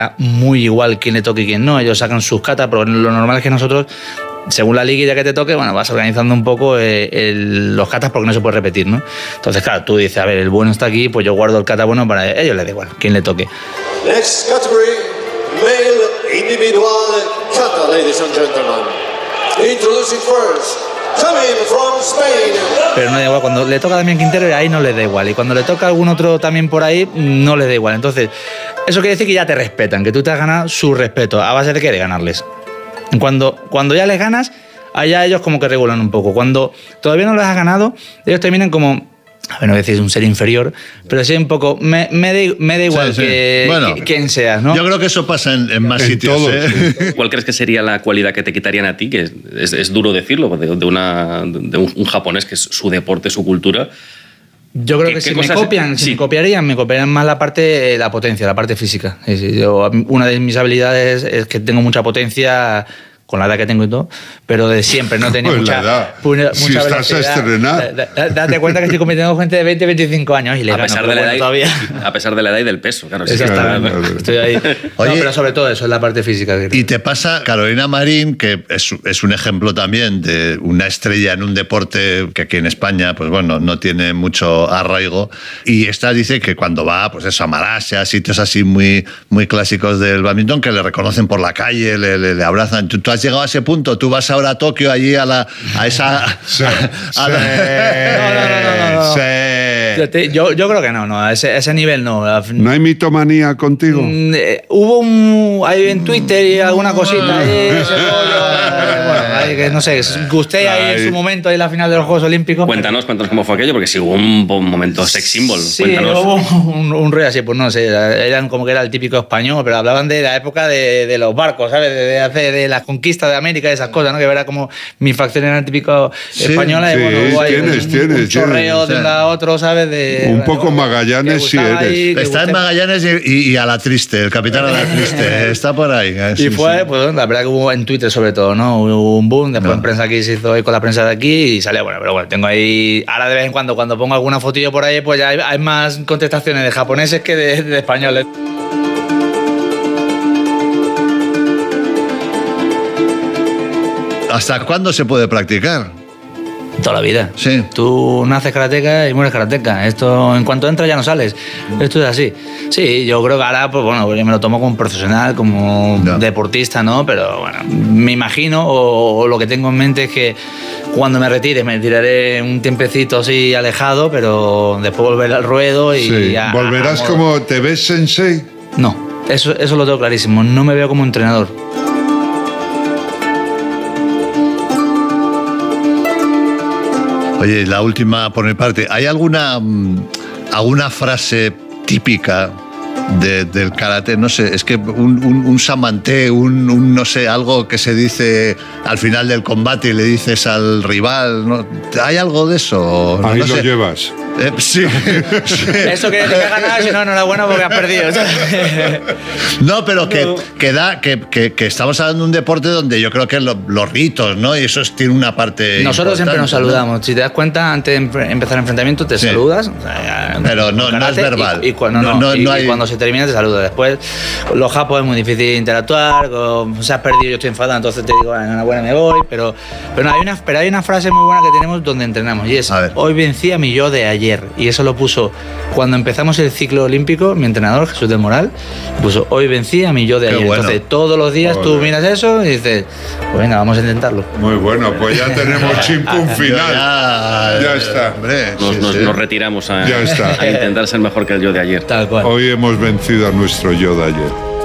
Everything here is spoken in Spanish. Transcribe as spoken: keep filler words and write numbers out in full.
muy igual quién le toque y quién no. Ellos sacan sus catas, pero lo normal es que nosotros, según la liguilla que te toque, bueno, vas organizando un poco eh, el, los catas porque no se puede repetir, ¿no? Entonces, claro, tú dices, a ver, el bueno está aquí, pues yo guardo el cata bueno para ellos, les da igual, quién le toque. Next category, male individual kata, ladies and gentlemen. Introducing first, coming from Spain. Pero no da igual, cuando le toca a Damián Quintero, ahí no les da igual. Y cuando le toca a algún otro también por ahí, no les da igual. Entonces, eso quiere decir que ya te respetan, que tú te has ganado su respeto. ¿A base de qué? De ganarles. Cuando, cuando ya les ganas, allá ellos como que regulan un poco. Cuando todavía no les has ganado, ellos terminan como... A ver, no decir un ser inferior, pero sí un poco, me, me, da, me da igual sí, sí. Que, bueno, que, quién seas, ¿no? Yo creo que eso pasa en, en más en sitios. Todos, ¿eh? Sí. ¿Cuál crees que sería la cualidad que te quitarían a ti? Que es, es, es duro decirlo, de, de, una, de un, un japonés que es su deporte, su cultura. Yo creo que si me copian, si sí. me copiarían, me copiarían más la parte, la potencia, la parte física. Sí, sí, yo, una de mis habilidades es que tengo mucha potencia... con la edad que tengo y todo, pero de siempre no tenía pues mucha, edad. mucha, mucha si estás velocidad. A estrenar. Da, da, date cuenta que estoy compitiendo con gente de veinte, veinticinco años y le a gano, pesar de la bueno, edad todavía. A pesar de la edad y del peso, claro. Exactamente. Sí, claro. Estoy ahí. Oye, no, pero sobre todo eso es la parte física. Creo. Y te pasa Carolina Marín, que es, es un ejemplo también de una estrella en un deporte que aquí en España, pues bueno, no tiene mucho arraigo. Y esta dice que cuando va, pues eso, a Malasia, sitios así muy, muy clásicos del badminton, que le reconocen por la calle, le, le, le abrazan. ¿Tú, tú has llegado a ese punto? Tú vas ahora a Tokio, allí a, la, a esa... Sí, a, a sí, la... no, no, no, no, no. sí. Yo, te, yo, yo creo que no, no, a ese, a ese nivel no. ¿No hay mitomanía contigo? Mm, eh, hubo un... Ahí en Twitter y alguna cosita ahí, ese rollo, eh, bueno, ahí, que no sé, gusté ahí en su momento, ahí en la final de los Juegos Olímpicos. Cuéntanos, cuéntanos cómo fue aquello, porque sí hubo un, un momento sex symbol. Sí, cuéntanos. hubo un, un rollo así, pues no sé, eran como que era el típico español, pero hablaban de la época de, de los barcos, ¿sabes? De, de, de, de las conquistas de América y esas cosas, ¿no? Que era como mi facción era típico sí, española sí, y bueno, hubo ahí tienes, un, tienes, un chorreo tienes, de un lado a otro, ¿sabes? De, un poco bueno, Magallanes sí eres. Ahí, está en Magallanes y, y, y a la triste, el capitán a la triste, está por ahí. Sí, y fue, sí. pues la verdad que hubo en Twitter sobre todo, ¿no? Hubo un boom, después no. en prensa aquí se hizo ahí con la prensa de aquí y salió, bueno, pero bueno, tengo ahí, ahora de vez en cuando, cuando pongo alguna fotillo por ahí, pues ya hay, hay más contestaciones de japoneses que de, de españoles. ¿Hasta cuándo se puede practicar? Toda la vida. Sí. Tú naces karateca y mueres karateca. Esto, en cuanto entras ya no sales. Esto es así. Sí, yo creo que ahora, pues bueno, yo me lo tomo como profesional, como no. deportista, ¿no? Pero bueno, me imagino, o, o lo que tengo en mente es que cuando me retire, me tiraré un tiempecito así alejado, pero después volveré al ruedo y... Sí. A, ¿Volverás a como te ves sensei? No, eso, eso lo tengo clarísimo. No me veo como entrenador. Oye, la última por mi parte. ¿Hay alguna, alguna frase típica de, del karate? No sé, es que un, un, un samante, un, un, no sé, algo que se dice al final del combate y le dices al rival, ¿no? ¿Hay algo de eso? Ahí no lo sé. llevas. Eh, sí, sí. Eso quiere decir que has ganado, si no, enhorabuena porque has perdido. No, pero que, no. que, da, que, que, que estamos hablando de un deporte donde yo creo que lo, los ritos, ¿no? Y eso tiene una parte. Nosotros siempre nos saludamos. ¿No? Si te das cuenta, antes de empezar el enfrentamiento, te sí. saludas. O sea, pero no, no es verbal. Y, y, cuando, no, no, y, no hay... y cuando se termina, te saludas. Después, los japos es muy difícil interactuar. Con, se has perdido, yo estoy enfadado, entonces te digo, enhorabuena, me voy. Pero, pero, no, hay una, pero hay una frase muy buena que tenemos donde entrenamos. Y es: hoy vencí a mi yo de ayer. Y eso lo puso cuando empezamos el ciclo olímpico, mi entrenador, Jesús del Moral, puso: hoy vencí a mi yo de ayer. Bueno. Entonces, todos los días Joder. tú miras eso y dices, pues venga, vamos a intentarlo. Muy bueno, pues ya tenemos chimpún final. Ya, ya está. Hombre, nos, sí, nos, sí. nos retiramos a, ya está. a intentar ser mejor que el yo de ayer. Tal cual. Hoy hemos vencido a nuestro yo de ayer.